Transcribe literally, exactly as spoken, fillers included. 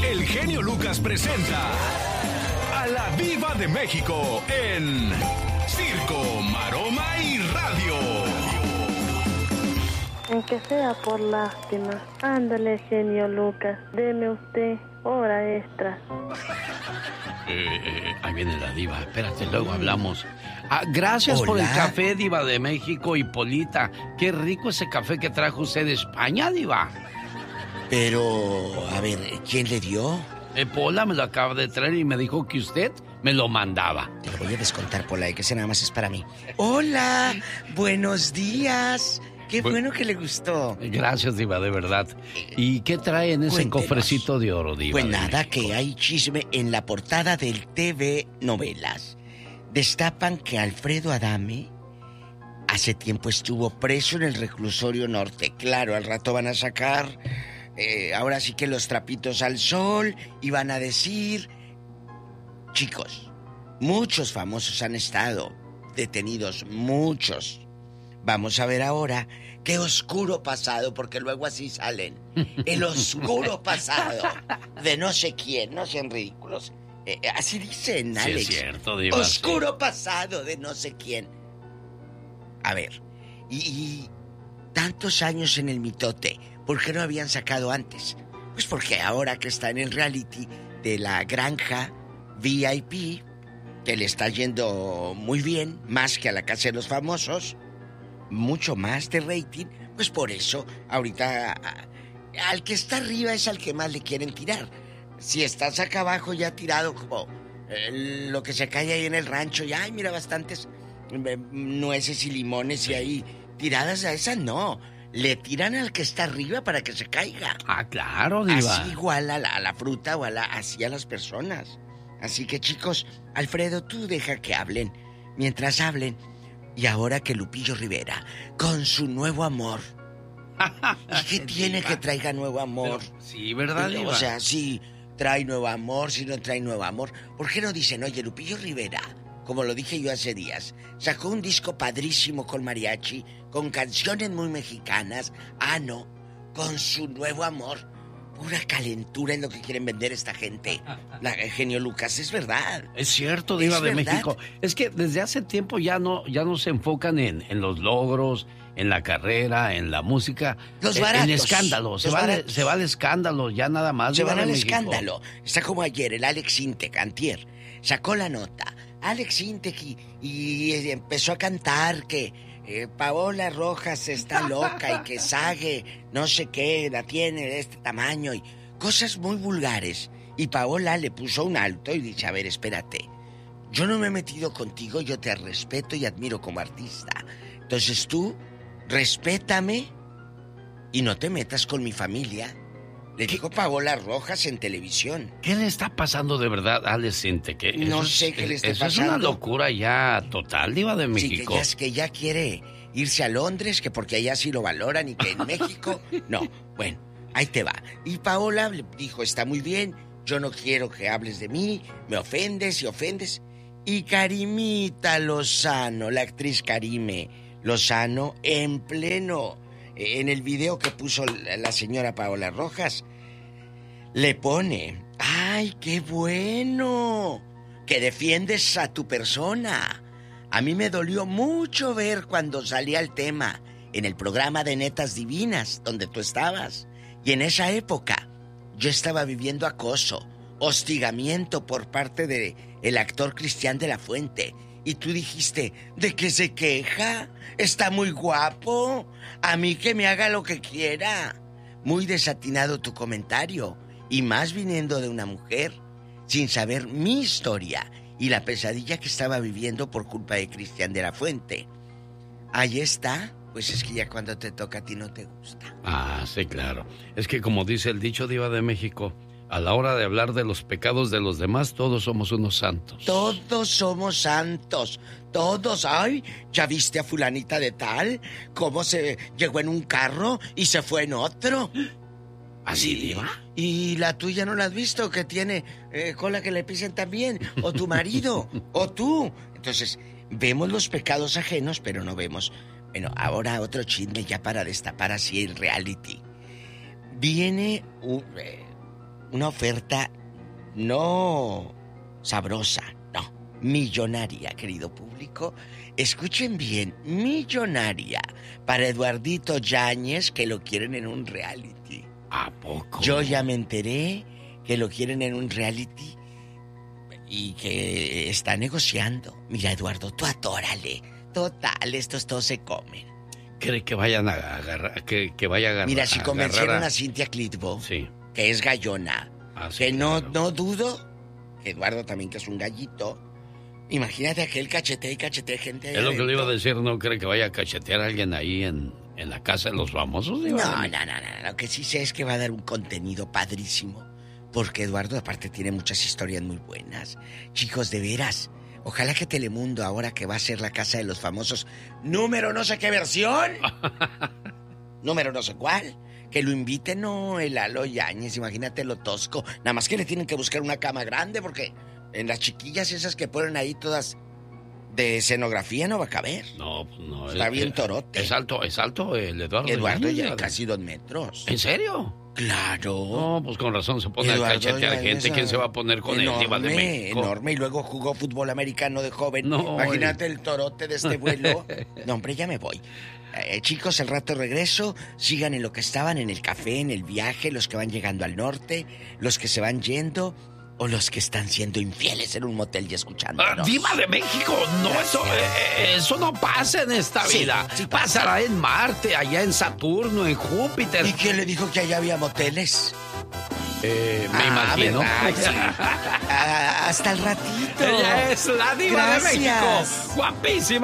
el genio Lucas presenta a la Diva de México en Circo, Maroma y Radio. Aunque sea por lástima. Ándale, genio Lucas, deme usted hora extra. Eh, eh, ahí viene la Diva, espérate, luego hablamos. Ah, gracias Hola. por el café, Diva de México, Hipólita. Qué rico ese café que trajo usted de España, Diva. Pero, a ver, ¿quién le dio? Eh, Pola me lo acaba de traer y me dijo que usted me lo mandaba. Te lo voy a descontar, Pola, y que ese nada más es para mí. Hola, buenos días. Qué Bu- bueno que le gustó. Gracias, Diva, de verdad. ¿Y qué trae en ese Cuéntenos. cofrecito de oro, Diva? Pues de nada, México? que hay chisme en la portada del T V Novelas. Destapan que Alfredo Adame hace tiempo estuvo preso en el reclusorio norte. Claro, al rato van a sacar, eh, ahora sí que los trapitos al sol, y van a decir, chicos, muchos famosos han estado detenidos, muchos. Vamos a ver ahora qué oscuro pasado, porque luego así salen. El oscuro pasado de no sé quién, no sean ridículos. Eh, así dicen, Sí, Alex. es cierto, Diva. Oscuro sí. pasado de no sé quién. A ver, y, y tantos años en el mitote, ¿por qué no habían sacado antes? Pues porque ahora que está en el reality de la granja V I P, que le está yendo muy bien, más que a la casa de los famosos, mucho más de rating, pues por eso ahorita a- al que está arriba es al que más le quieren tirar. Si estás acá abajo ya tirado como eh, lo que se cae ahí en el rancho, y ay, mira, bastantes eh, nueces y limones y ahí tiradas, a esas no, le tiran al que está arriba para que se caiga. Ah, claro, Diva. Así igual a la, a la fruta o a la, así a las personas. Así que, chicos, Alfredo, tú deja que hablen. Mientras hablen, y ahora que Lupillo Rivera, con su nuevo amor. ¿Y qué tiene Diva. que traiga nuevo amor? Pero, sí, ¿verdad, Diva? O sea, si trae nuevo amor, si no trae nuevo amor. ¿Por qué no dicen, oye, Lupillo Rivera, como lo dije yo hace días, sacó un disco padrísimo con mariachi, con canciones muy mexicanas? Ah, no, con su nuevo amor. Pura calentura es lo que quieren vender esta gente. La el genio Lucas, es verdad. Es cierto, Diva Es de verdad. México. Es que desde hace tiempo ya no, ya no se enfocan en, en los logros, en la carrera, en la música. Los en- baratos, En escándalo. Se los va, al- baratos. se va al escándalo, ya nada más. Se Diva van de al México. escándalo. Está como ayer el Alex Intec, antier, sacó la nota. Alex Intec y, y empezó a cantar que eh, Paola Rojas está loca y que Sague no sé qué la tiene de este tamaño y cosas muy vulgares. Y Paola le puso un alto y dice, a ver, espérate, yo no me he metido contigo, yo te respeto y admiro como artista. Entonces tú, respétame y no te metas con mi familia. Le dijo Paola Rojas en televisión. ¿Qué le está pasando de verdad a Alex Intec? Que No eso es- sé qué le está eso es pasando. una locura ya total, Diva de Sí, que México. ya, es que ya quiere irse a Londres, que porque allá sí lo valoran y que en México... No, bueno, ahí te va. Y Paola le dijo, está muy bien, yo no quiero que hables de mí, me ofendes y ofendes. Y Karimita Lozano, la actriz Karime Lozano, en pleno, en el video que puso la la señora Paola Rojas, le pone, ¡ay, qué bueno! Que defiendes a tu persona. A mí me dolió mucho ver cuando salía el tema en el programa de Netas Divinas, donde tú estabas. Y en esa época, yo estaba viviendo acoso, hostigamiento por parte de el actor Cristian de la Fuente. Y tú dijiste, ¿de qué se queja? Está muy guapo. A mí que me haga lo que quiera. Muy desatinado tu comentario. Y más viniendo de una mujer, sin saber mi historia y la pesadilla que estaba viviendo por culpa de Cristian de la Fuente. Ahí está. Pues es que ya cuando te toca a ti no te gusta. Ah, sí, claro. Es que como dice el dicho, Diva de México, a la hora de hablar de los pecados de los demás, todos somos unos santos. Todos somos santos. Todos. Ay, ¿ya viste a fulanita de tal? ¿Cómo se llegó en un carro y se fue en otro? ¿Así, Y- Diva? ¿Y la tuya no la has visto? Que tiene eh, cola que le pisen también. O tu marido. O tú. Entonces, vemos los pecados ajenos, pero no vemos... Bueno, ahora otro chisme ya para destapar así el reality. Viene un... eh, una oferta no sabrosa, no, millonaria, querido público. Escuchen bien, millonaria para Eduardito Yáñez, que lo quieren en un reality. ¿A poco? Yo ya me enteré que lo quieren en un reality y que está negociando. Mira, Eduardo, tú atórale. Total, estos todos se comen. ¿Cree que vayan a agarrar, que, que vaya a agarrar? Mira, si convencieron a, a Cintia Clitbo, sí, que es gallona, ah, sí, que no, claro. no dudo, que Eduardo también, que es un gallito. Imagínate aquel cachete y cachete gente. Es lo que le iba a decir, ¿no cree que vaya a cachetear a alguien ahí en, en la casa de los famosos? No, no, no, no, no. Lo que sí sé es que va a dar un contenido padrísimo. Porque Eduardo, aparte, tiene muchas historias muy buenas. Chicos, de veras. Ojalá que Telemundo, ahora que va a ser la casa de los famosos, número no sé qué versión, número no sé cuál, que lo inviten, no, el Lalo Yáñez, imagínate lo tosco. Nada más que le tienen que buscar una cama grande porque en las chiquillas esas que ponen ahí todas de escenografía no va a caber. No, pues no. Está es, bien es, torote. Es alto, es alto el Eduardo. Eduardo Yáñez, ya ¿verdad? casi dos metros. ¿En serio? Claro. No, pues con razón se pone a cachetear gente. ¿Quién se va a poner con enorme, el Diva de México? Enorme, y luego jugó fútbol americano de joven. No, imagínate oye. el torote de este vuelo. No, hombre, ya me voy. Eh, chicos, al rato regreso. Sigan en lo que estaban, en el café, en el viaje, los que van llegando al norte, los que se van yendo o los que están siendo infieles en un motel y escuchándonos. Ah, ¡Diva de México! No, eso, eh, eso no pasa en esta Sí, vida. sí pasa. Pasará en Marte, allá en Saturno, en Júpiter. ¿Y quién le dijo que allá había moteles? Eh, me Ah, imagino. ¿verdad? Sí. Ah, hasta el ratito. Ella es la Diva Gracias. de México. Guapísima.